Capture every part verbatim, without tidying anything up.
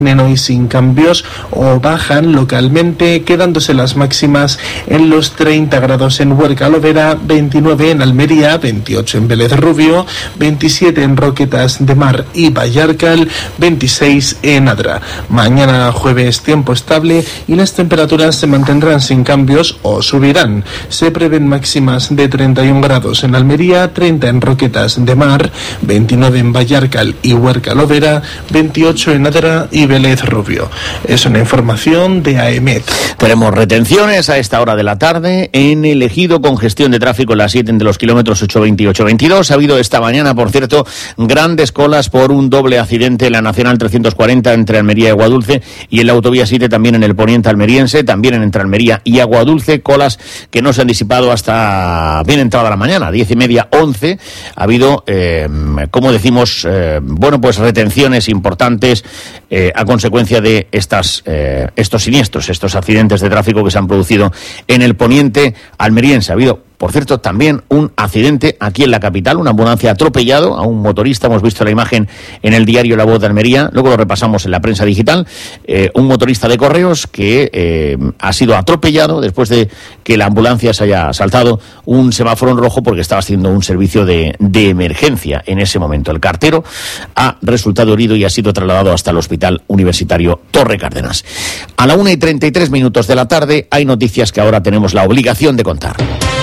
hoy sin cambios o bajan localmente, quedándose las máximas en los treinta grados en Huerca Lovera, veintinueve en Almería, veintiocho en Vélez Rubio, veintisiete en Roquetas de Mar y Vallarcal, veintiséis en Adra. Mañana jueves tiempo estable y las temperaturas se mantendrán sin cambios o subirán. Se prevén máximas de treinta y un grados en Almería, treinta en Roquetas de Mar, veintinueve en Vallarcal y Huerca Lovera, veintiocho en Adra y Vélez Rubio. Es una información de A E M E T. Tenemos retenciones a esta hora de la tarde en el Ejido, congestión de tráfico en la siete entre los kilómetros ocho veinte y ocho veintidós. Ha habido esta mañana, por cierto, grandes colas por un doble accidente en la Nacional trescientos cuarenta entre Almería y Aguadulce y en la autovía siete también en el poniente almeriense, también en entre Almería y Aguadulce, colas que no se han disipado hasta bien entrada la mañana, diez y media, once. Ha habido, eh, como decimos, eh, bueno, pues retenciones importantes eh, a consecuencia de estas, eh, estos siniestros, estos accidentes de tráfico que se han producido en el poniente almeriense. Ha habido, por cierto, también un accidente aquí en la capital, una ambulancia atropellado a un motorista. Hemos visto la imagen en el diario La Voz de Almería, luego lo repasamos en la prensa digital. Eh, un motorista de correos que eh, ha sido atropellado después de que la ambulancia se haya saltado un semáforo en rojo porque estaba haciendo un servicio de, de emergencia en ese momento. El cartero ha resultado herido y ha sido trasladado hasta el Hospital Universitario Torre Cárdenas. A la una y treinta y tres minutos de la tarde hay noticias que ahora tenemos la obligación de contar.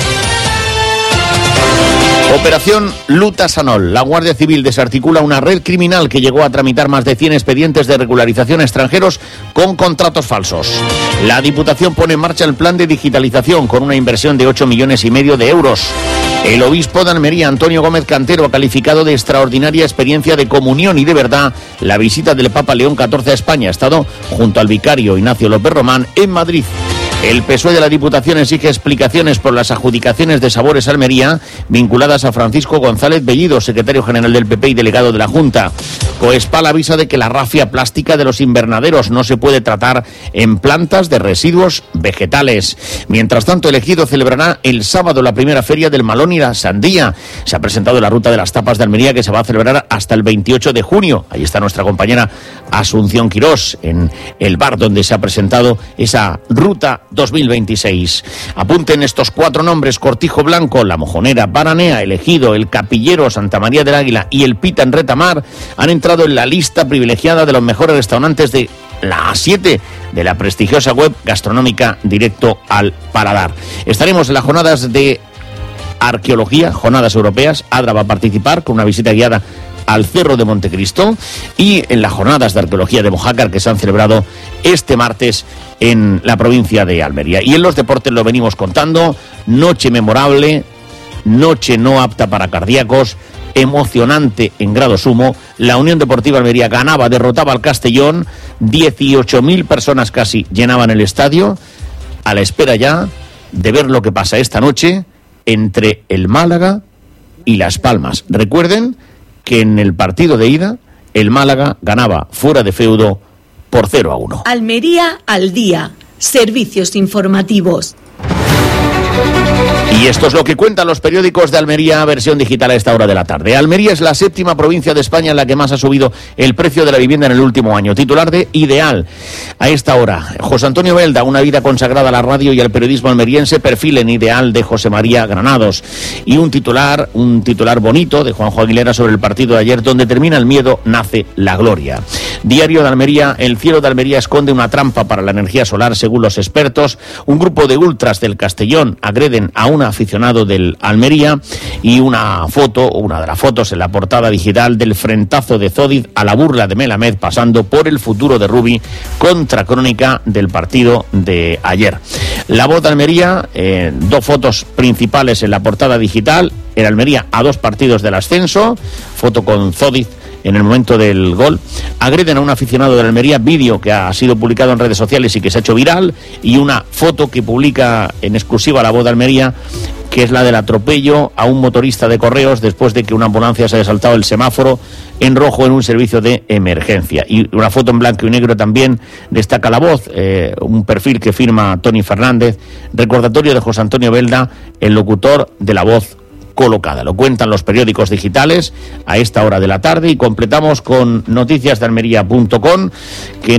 Operación Luta Sanol. La Guardia Civil desarticula una red criminal que llegó a tramitar más de cien expedientes de regularización a extranjeros con contratos falsos. La Diputación pone en marcha el plan de digitalización con una inversión de ocho millones y medio de euros. El obispo de Almería, Antonio Gómez Cantero, ha calificado de extraordinaria experiencia de comunión y de verdad la visita del Papa León catorce a España. Ha estado junto al vicario Ignacio López Román en Madrid. El P S O E de la Diputación exige explicaciones por las adjudicaciones de Sabores Almería vinculadas a Francisco González Bellido, secretario general del P P y delegado de la Junta. Coespal avisa de que la rafia plástica de los invernaderos no se puede tratar en plantas de residuos vegetales. Mientras tanto, el Ejido celebrará el sábado la primera feria del Malón y la Sandía. Se ha presentado la ruta de las tapas de Almería que se va a celebrar hasta el veintiocho de junio. Ahí está nuestra compañera Asunción Quirós en el bar donde se ha presentado esa ruta dos mil veintiséis. Apunten estos cuatro nombres: Cortijo Blanco, La Mojonera, Baranea, El Ejido, El Capillero, Santa María del Águila y El Pita en Retamar. Han entrado en la lista privilegiada de los mejores restaurantes de la A siete, de la prestigiosa web gastronómica Directo al Paladar. Estaremos en las jornadas de arqueología, jornadas europeas. Adra va a participar con una visita guiada al Cerro de Montecristo y en las jornadas de arqueología de Mojácar que se han celebrado este martes en la provincia de Almería. Y en los deportes lo venimos contando: noche memorable, noche no apta para cardíacos, emocionante en grado sumo. La Unión Deportiva Almería ganaba, derrotaba al Castellón, dieciocho mil personas casi llenaban el estadio, a la espera ya de ver lo que pasa esta noche entre el Málaga y Las Palmas. Recuerden que en el partido de ida el Málaga ganaba fuera de feudo por cero a uno. Almería al día. Servicios informativos. Y esto es lo que cuentan los periódicos de Almería, versión digital a esta hora de la tarde. Almería es la séptima provincia de España en la que más ha subido el precio de la vivienda en el último año. Titular de Ideal. A esta hora, José Antonio Belda, una vida consagrada a la radio y al periodismo almeriense, perfil en Ideal de José María Granados. Y un titular, un titular bonito de Juanjo Aguilera sobre el partido de ayer: donde termina el miedo, nace la gloria. Diario de Almería, el cielo de Almería esconde una trampa para la energía solar, según los expertos. Un grupo de ultras del Castellón agreden a un aficionado del Almería, y una foto, una de las fotos en la portada digital del frentazo de Zodiz a la burla de Melamed, pasando por el futuro de Rubi, contra crónica del partido de ayer. La Voz de Almería, eh, dos fotos principales en la portada digital: el Almería a dos partidos del ascenso, foto con Zodiz en el momento del gol. Agreden a un aficionado de la Almería, vídeo que ha sido publicado en redes sociales y que se ha hecho viral, y una foto que publica en exclusiva La Voz de Almería, que es la del atropello a un motorista de correos después de que una ambulancia se haya saltado el semáforo en rojo en un servicio de emergencia. Y una foto en blanco y negro también destaca La Voz, eh, un perfil que firma Tony Fernández, recordatorio de José Antonio Belda, el locutor de La Voz colocada. Lo cuentan los periódicos digitales a esta hora de la tarde y completamos con noticias de almería punto com, que